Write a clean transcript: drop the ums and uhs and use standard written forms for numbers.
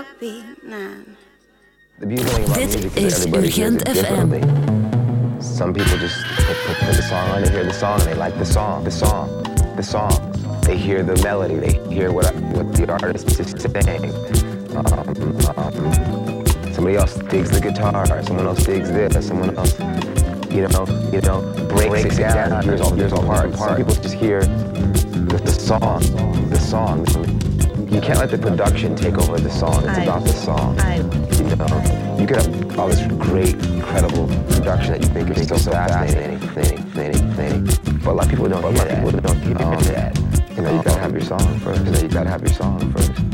happy man. The beautiful thing about Dit music is is everybody hears Urgent it FM. differently. Some people just put the song on, they hear the song, and they like the song. They hear the melody, they hear what the artist is saying. Somebody else digs the guitar, someone else digs this, someone else, breaks it down, hears all parts. Some people just hear the song. You can't let the production take over the song. It's about the song. You could have all this great, incredible production that you think is so fascinating. But a lot of people don't hear that. You gotta have your song first.